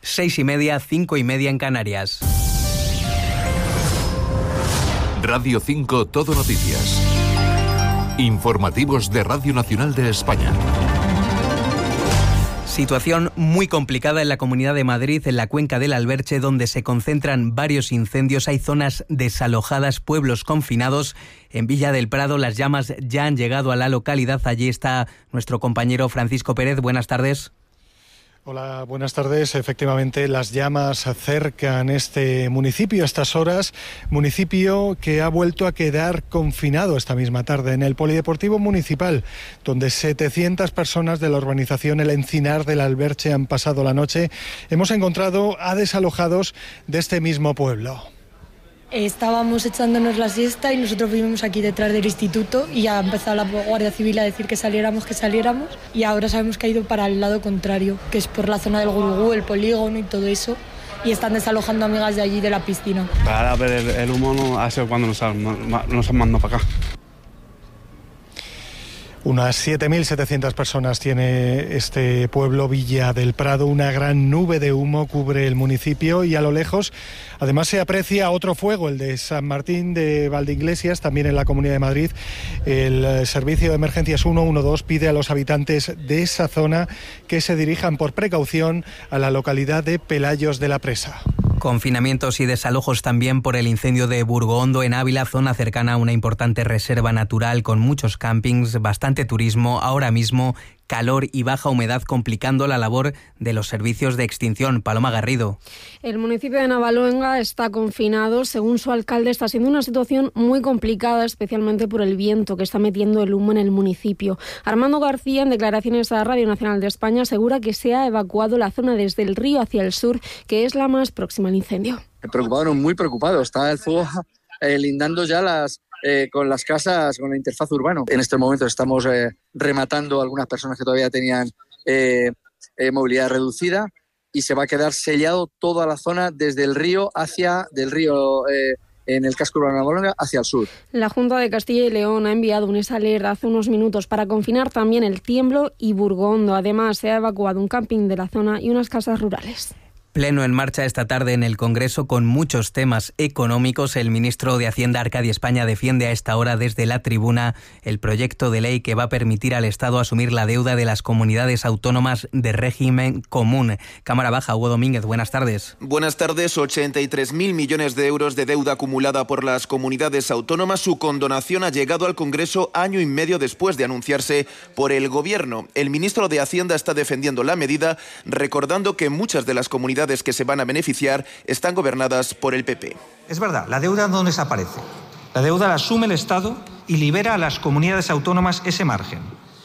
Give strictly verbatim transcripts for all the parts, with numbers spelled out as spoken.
seis y media, cinco y media en Canarias. Radio cinco Todo Noticias. Informativos de Radio Nacional de España. Situación muy complicada en la Comunidad de Madrid, en la cuenca del Alberche, donde se concentran varios incendios. Hay zonas desalojadas, pueblos confinados. En Villa del Prado las llamas ya han llegado a la localidad. Allí está nuestro compañero Francisco Pérez. Buenas tardes. Hola, buenas tardes. Efectivamente, las llamas cercan este municipio a estas horas, municipio que ha vuelto a quedar confinado esta misma tarde en el Polideportivo Municipal, donde setecientas personas de la urbanización El Encinar del Alberche han pasado la noche. Hemos encontrado a desalojados de este mismo pueblo. Estábamos echándonos la siesta y nosotros vivimos aquí detrás del instituto y ya ha empezado la Guardia Civil a decir que saliéramos, que saliéramos y ahora sabemos que ha ido para el lado contrario, que es por la zona del Gurugú, el polígono y todo eso, y están desalojando amigas de allí de la piscina. Para ver el, el humo no ha sido cuando nos han, nos han mandado para acá. Unas siete mil setecientas personas tiene este pueblo Villa del Prado. Una gran nube de humo cubre el municipio y a lo lejos además se aprecia otro fuego, el de San Martín de Valdeiglesias, también en la Comunidad de Madrid. El Servicio de Emergencias ciento doce pide a los habitantes de esa zona que se dirijan por precaución a la localidad de Pelayos de la Presa. Confinamientos y desalojos también por el incendio de Burgondo en Ávila, zona cercana a una importante reserva natural con muchos campings, bastante turismo. Ahora mismo calor y baja humedad complicando la labor de los servicios de extinción. Paloma Garrido. El municipio de Navaluenga está confinado. Según su alcalde, está siendo una situación muy complicada, especialmente por el viento que está metiendo el humo en el municipio. Armando García, en declaraciones a Radio Nacional de España, asegura que se ha evacuado la zona desde el río hacia el sur, que es la más próxima al incendio. Preocupado, muy preocupado. Está el fuego eh, lindando ya las... Eh, con las casas, con la interfaz urbana. En este momento estamos eh, rematando a algunas personas que todavía tenían eh, eh, movilidad reducida y se va a quedar sellado toda la zona desde el río hacia, del río eh, en el casco urbano de Navaluenga hacia el sur. La Junta de Castilla y León ha enviado un alerta hace unos minutos para confinar también el Tiemblo y Burgondo. Además, se ha evacuado un camping de la zona y unas casas rurales. Pleno en marcha esta tarde en el Congreso con muchos temas económicos. El ministro de Hacienda, Arcadi España, defiende a esta hora desde la tribuna el proyecto de ley que va a permitir al Estado asumir la deuda de las comunidades autónomas de régimen común. Cámara Baja, Hugo Domínguez, buenas tardes. Buenas tardes. ochenta y tres mil millones de euros de deuda acumulada por las comunidades autónomas. Su condonación ha llegado al Congreso año y medio después de anunciarse por el Gobierno. El ministro de Hacienda está defendiendo la medida, recordando que muchas de las comunidades que se van a beneficiar están gobernadas por el P P. Es verdad, la deuda no desaparece. La deuda la asume el Estado y libera a las comunidades autónomas ese margen,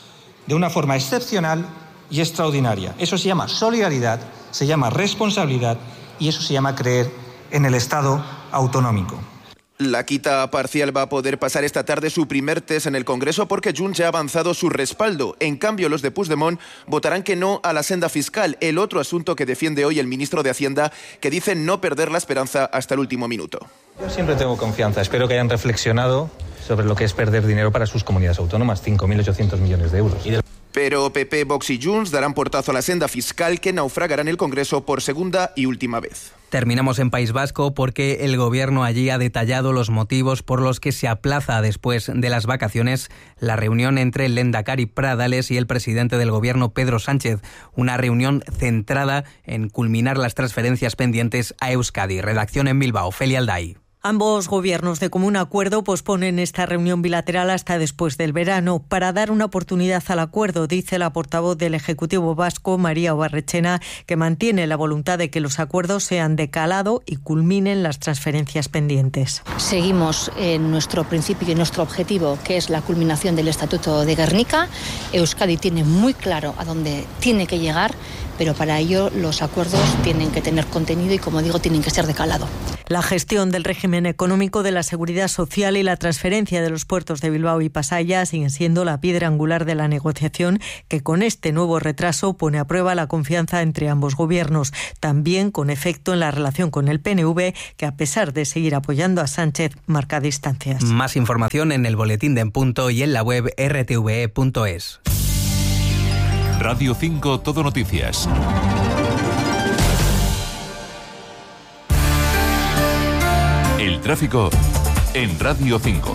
de una forma excepcional y extraordinaria. Eso se llama solidaridad, se llama responsabilidad y eso se llama creer en el Estado autonómico. La quita parcial va a poder pasar esta tarde su primer test en el Congreso porque Junts ya ha avanzado su respaldo. En cambio, los de Puigdemont votarán que no a la senda fiscal, el otro asunto que defiende hoy el ministro de Hacienda, que dice no perder la esperanza hasta el último minuto. Yo siempre tengo confianza. Espero que hayan reflexionado sobre lo que es perder dinero para sus comunidades autónomas, cinco mil ochocientos millones de euros. Pero P P, Vox y Junts darán portazo a la senda fiscal que naufragará en el Congreso por segunda y última vez. Terminamos en País Vasco porque el Gobierno allí ha detallado los motivos por los que se aplaza después de las vacaciones la reunión entre el Lehendakari Pradales y el presidente del Gobierno, Pedro Sánchez. Una reunión centrada en culminar las transferencias pendientes a Euskadi. Redacción en Bilbao, Felia Alday. Ambos gobiernos de común acuerdo posponen esta reunión bilateral hasta después del verano para dar una oportunidad al acuerdo, dice la portavoz del Ejecutivo vasco, María Obarrechena, que mantiene la voluntad de que los acuerdos sean de calado y culminen las transferencias pendientes. Seguimos en nuestro principio y en nuestro objetivo, que es la culminación del Estatuto de Gernika. Euskadi tiene muy claro a dónde tiene que llegar, pero para ello los acuerdos tienen que tener contenido y, como digo, tienen que ser de calado. La gestión del régimen económico, de la seguridad social y la transferencia de los puertos de Bilbao y Pasaia siguen siendo la piedra angular de la negociación que con este nuevo retraso pone a prueba la confianza entre ambos gobiernos, también con efecto en la relación con el P N V, que a pesar de seguir apoyando a Sánchez marca distancias. Más información en el boletín de En Punto y en la web r t v e punto es. Radio cinco Todo Noticias. tráfico en Radio cinco.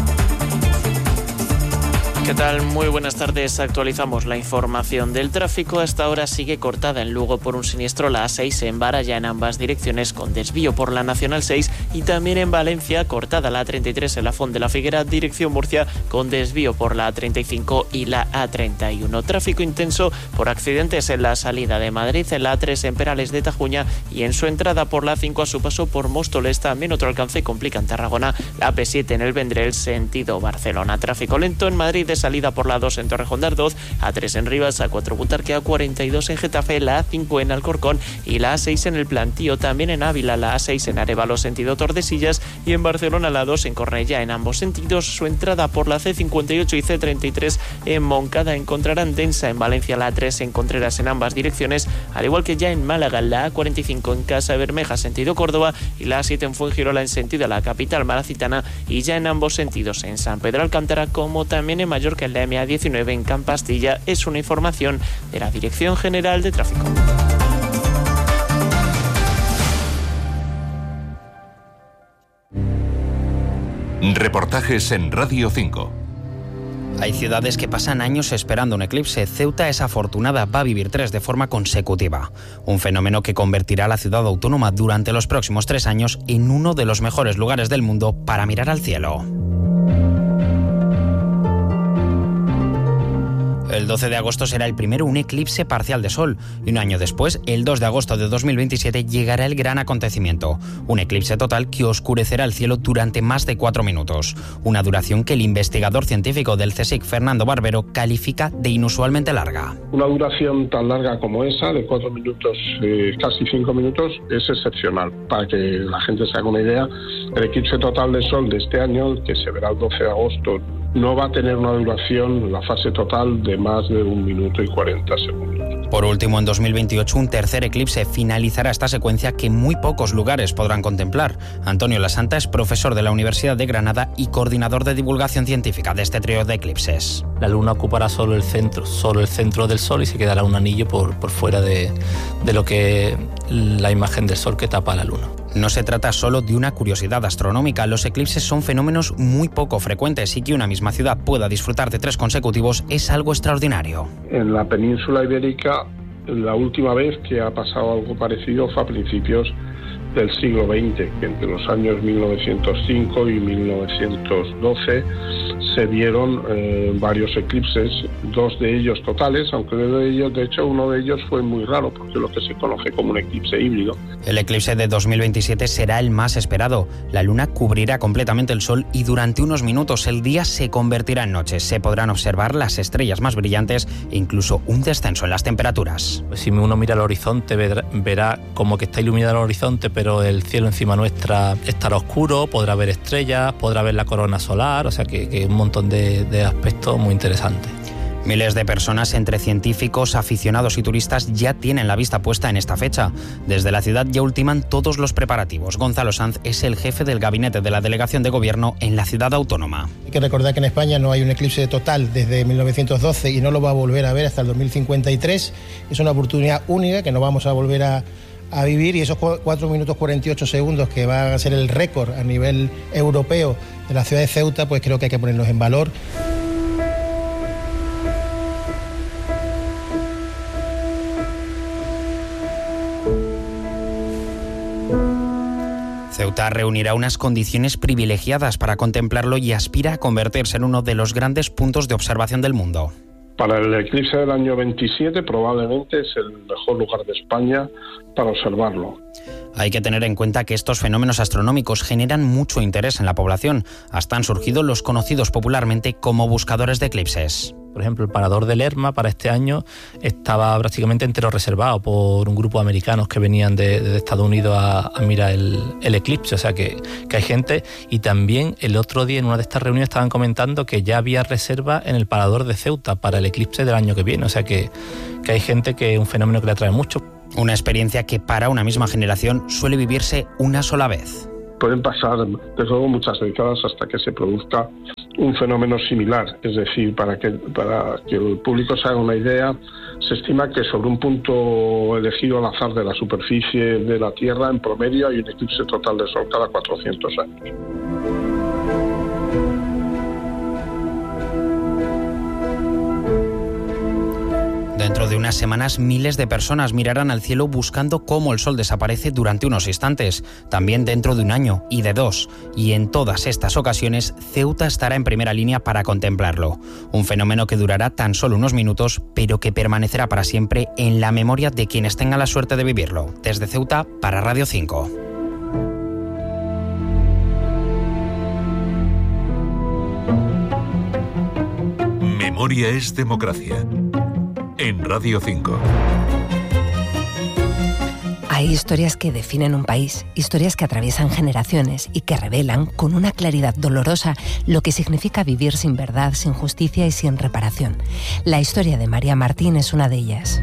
¿Qué tal? Muy buenas tardes. Actualizamos la información del tráfico. Hasta ahora sigue cortada en Lugo por un siniestro la A seis en Baraya en ambas direcciones con desvío por la Nacional seis y también en Valencia cortada la A treinta y tres en la Font de la Figuera dirección Murcia con desvío por la A treinta y cinco y la A treinta y uno. Tráfico intenso por accidentes en la salida de Madrid, en la A tres en Perales de Tajuña y en su entrada por la A cinco a su paso por Móstoles. También otro alcance complica en Tarragona la A P siete en el Vendrell sentido Barcelona. Tráfico lento en Madrid de salida por la A dos en Torrejón de Ardoz, A tres en Rivas, A cuatro Butarque, A cuarenta y dos en Getafe, la A cinco en Alcorcón y la A seis en el Plantío. También en Ávila, la A seis en Arévalo sentido Tordesillas y en Barcelona la A dos en Cornellá en ambos sentidos. Su entrada por la C cincuenta y ocho y C treinta y tres en Moncada encontrarán densa. En Valencia la A tres en Contreras en ambas direcciones, al igual que ya en Málaga la A cuarenta y cinco en Casa Bermeja sentido Córdoba y la A siete en Fuengirola en sentido a la capital malacitana y ya en ambos sentidos en San Pedro Alcántara como también en Mallorca en la M A diecinueve en Campastilla. Es una información de la Dirección General de Tráfico. Reportajes en Radio cinco. Hay ciudades que pasan años esperando un eclipse. Ceuta es afortunada, va a vivir tres de forma consecutiva. Un fenómeno que convertirá a la ciudad autónoma durante los próximos tres años en uno de los mejores lugares del mundo para mirar al cielo. El doce de agosto será el primero un eclipse parcial de sol y un año después, el dos de agosto de dos mil veintisiete, llegará el gran acontecimiento, un eclipse total que oscurecerá el cielo durante más de cuatro minutos, una duración que el investigador científico del CSIC, Fernando Barbero, califica de inusualmente larga. Una duración tan larga como esa, de cuatro minutos, eh, casi cinco minutos, es excepcional. Para que la gente se haga una idea, el eclipse total de sol de este año, que se verá el doce de agosto, no va a tener una duración, la fase total, de más de un minuto y cuarenta segundos. Por último, en dos mil veintiocho, un tercer eclipse finalizará esta secuencia que muy pocos lugares podrán contemplar. Antonio Lasanta es profesor de la Universidad de Granada y coordinador de divulgación científica de este trío de eclipses. La luna ocupará solo el centro, solo el centro del sol y se quedará un anillo por, por fuera de, de lo que la imagen del sol que tapa a la luna. No se trata solo de una curiosidad astronómica, los eclipses son fenómenos muy poco frecuentes y que una misma ciudad pueda disfrutar de tres consecutivos es algo extraordinario. En la península ibérica, la última vez que ha pasado algo parecido fue a principios del siglo veinte, que entre los años mil novecientos cinco y mil novecientos doce se dieron eh, varios eclipses, dos de ellos totales, aunque de ellos, de hecho uno de ellos fue muy raro, porque es lo que se conoce como un eclipse híbrido. El eclipse de dos mil veintisiete será el más esperado. La luna cubrirá completamente el sol y durante unos minutos el día se convertirá en noche. Se podrán observar las estrellas más brillantes e incluso un descenso en las temperaturas. Pues si uno mira al horizonte verá, verá como que está iluminado el horizonte, pero el cielo encima nuestra estará oscuro, podrá ver estrellas, podrá ver la corona solar, o sea que, que un montón de, de aspectos muy interesantes. Miles de personas, entre científicos, aficionados y turistas, ya tienen la vista puesta en esta fecha. Desde la ciudad ya ultiman todos los preparativos. Gonzalo Sanz es el jefe del gabinete de la delegación de gobierno en la ciudad autónoma. Hay que recordar que en España no hay un eclipse total desde mil novecientos doce y no lo va a volver a ver hasta el dos mil cincuenta y tres. Es una oportunidad única que no vamos a volver a a vivir y esos cuatro minutos cuarenta y ocho segundos que va a ser el récord a nivel europeo de la ciudad de Ceuta, pues creo que hay que ponerlos en valor. Ceuta reunirá unas condiciones privilegiadas para contemplarlo y aspira a convertirse en uno de los grandes puntos de observación del mundo. Para el eclipse del año veintisiete probablemente es el mejor lugar de España para observarlo. Hay que tener en cuenta que estos fenómenos astronómicos generan mucho interés en la población. Hasta han surgido los conocidos popularmente como buscadores de eclipses. Por ejemplo, el Parador de Lerma para este año estaba prácticamente entero reservado por un grupo de americanos que venían de, de Estados Unidos a, a mirar el, el eclipse. O sea que, que hay gente. Y también el otro día en una de estas reuniones estaban comentando que ya había reserva en el Parador de Ceuta para el eclipse del año que viene. O sea que, que hay gente que es un fenómeno que le atrae mucho. Una experiencia que para una misma generación suele vivirse una sola vez. pueden pasar, desde luego, muchas décadas hasta que se produzca un fenómeno similar. Es decir, para que, para que el público se haga una idea, se estima que sobre un punto elegido al azar de la superficie de la Tierra, en promedio, hay un eclipse total de Sol cada cuatrocientos años. Dentro de unas semanas, miles de personas mirarán al cielo buscando cómo el sol desaparece durante unos instantes. También dentro de un año y de dos. Y en todas estas ocasiones, Ceuta estará en primera línea para contemplarlo. Un fenómeno que durará tan solo unos minutos, pero que permanecerá para siempre en la memoria de quienes tengan la suerte de vivirlo. Desde Ceuta, para Radio cinco. Memoria es democracia. En Radio cinco. Hay historias que definen un país, historias que atraviesan generaciones y que revelan con una claridad dolorosa lo que significa vivir sin verdad, sin justicia y sin reparación. La historia de María Martín es una de ellas.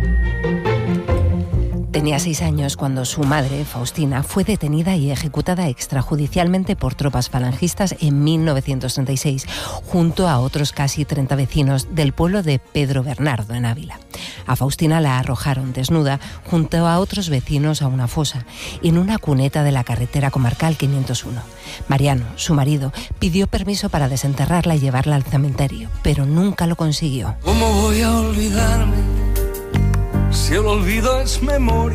Tenía seis años cuando su madre, Faustina, fue detenida y ejecutada extrajudicialmente por tropas falangistas en mil novecientos treinta y seis, junto a otros casi treinta vecinos del pueblo de Pedro Bernardo, en Ávila. A Faustina la arrojaron desnuda junto a otros vecinos a una fosa, en una cuneta de la carretera comarcal quinientos uno. Mariano, su marido, pidió permiso para desenterrarla y llevarla al cementerio, pero nunca lo consiguió. ¿Cómo voy a olvidarme si el olvido es memoria?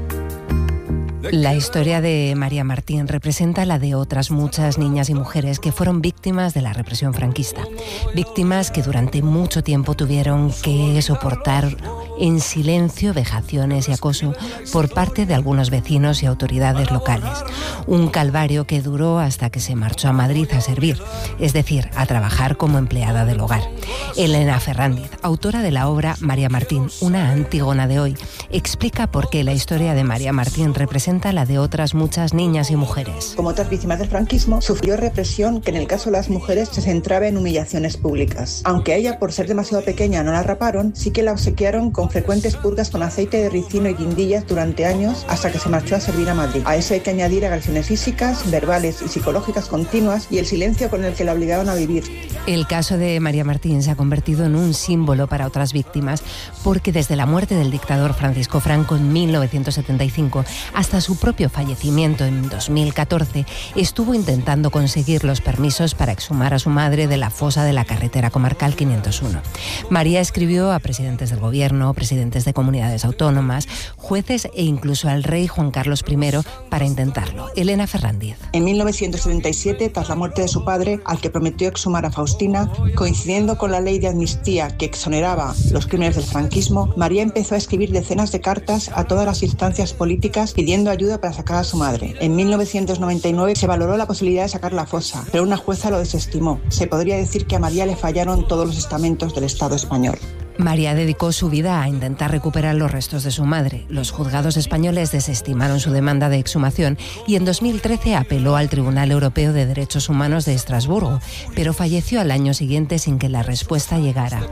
La historia de María Martín representa la de otras muchas niñas y mujeres que fueron víctimas de la represión franquista. Víctimas que durante mucho tiempo tuvieron que soportar en silencio vejaciones y acoso por parte de algunos vecinos y autoridades locales. Un calvario que duró hasta que se marchó a Madrid a servir, es decir, a trabajar como empleada del hogar. Elena Ferrandiz, autora de la obra María Martín, una Antígona de hoy, explica por qué la historia de María Martín representa la de otras muchas niñas y mujeres. Como otras víctimas del franquismo, sufrió represión que en el caso de las mujeres se centraba en humillaciones públicas. Aunque a ella, por ser demasiado pequeña, no la raparon, sí que la obsequiaron con frecuentes purgas con aceite de ricino y guindillas durante años hasta que se marchó a servir a Madrid. A eso hay que añadir agresiones físicas, verbales y psicológicas continuas y el silencio con el que la obligaban a vivir. El caso de María Martín se ha convertido en un símbolo para otras víctimas porque desde la muerte del dictador Francisco Franco en mil novecientos setenta y cinco hasta su propio fallecimiento en dos mil catorce, estuvo intentando conseguir los permisos para exhumar a su madre de la fosa de la carretera comarcal quinientos uno. María escribió a presidentes del gobierno, presidentes de comunidades autónomas, jueces e incluso al rey Juan Carlos primero para intentarlo. Elena Ferrandiz. En mil novecientos setenta y siete, tras la muerte de su padre, al que prometió exhumar a Faustina, coincidiendo con la ley de amnistía que exoneraba los crímenes del franquismo, María empezó a escribir decenas de cartas a todas las instancias políticas pidiendo ayuda para sacar a su madre. En mil novecientos noventa y nueve se valoró la posibilidad de sacar la fosa, pero una jueza lo desestimó. Se podría decir que a María le fallaron todos los estamentos del Estado español. María dedicó su vida a intentar recuperar los restos de su madre. Los juzgados españoles desestimaron su demanda de exhumación y en dos mil trece apeló al Tribunal Europeo de Derechos Humanos de Estrasburgo, pero falleció al año siguiente sin que la respuesta llegara.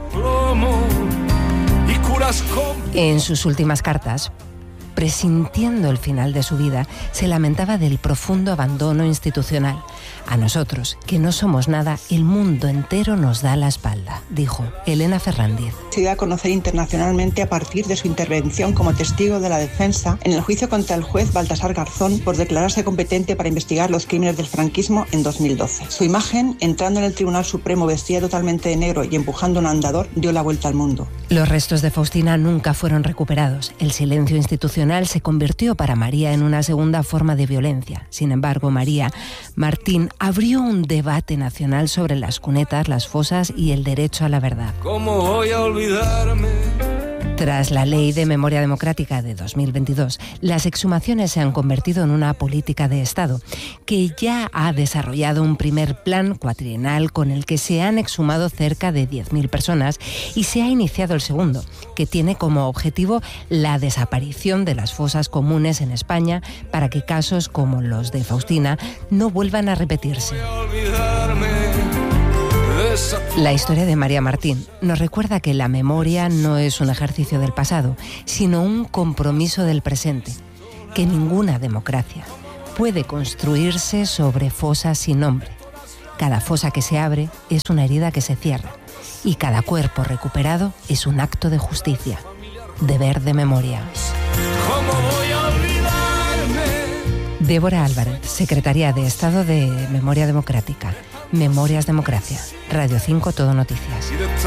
En sus últimas cartas, presintiendo el final de su vida, se lamentaba del profundo abandono institucional. A nosotros, que no somos nada, el mundo entero nos da la espalda, dijo Elena Ferrandiz. Se dio a conocer internacionalmente a partir de su intervención como testigo de la defensa en el juicio contra el juez Baltasar Garzón por declararse competente para investigar los crímenes del franquismo en dos mil doce. Su imagen, entrando en el Tribunal Supremo vestida totalmente de negro y empujando un andador, dio la vuelta al mundo. Los restos de Faustina nunca fueron recuperados. El silencio institucional se convirtió para María en una segunda forma de violencia. Sin embargo, María Martín abrió un debate nacional sobre las cunetas, las fosas y el derecho a la verdad. ¿Cómo voy a olvidarme? Tras la Ley de Memoria Democrática de dos mil veintidós, las exhumaciones se han convertido en una política de Estado que ya ha desarrollado un primer plan cuatrienal con el que se han exhumado cerca de diez mil personas y se ha iniciado el segundo, que tiene como objetivo la desaparición de las fosas comunes en España para que casos como los de Faustina no vuelvan a repetirse. La historia de María Martín nos recuerda que la memoria no es un ejercicio del pasado, sino un compromiso del presente, que ninguna democracia puede construirse sobre fosas sin nombre. Cada fosa que se abre es una herida que se cierra y cada cuerpo recuperado es un acto de justicia. Deber de memoria. ¿Cómo voy a olvidarme? Débora Álvarez, Secretaría de Estado de Memoria Democrática. Memorias Democracia. Radio cinco Todo Noticias.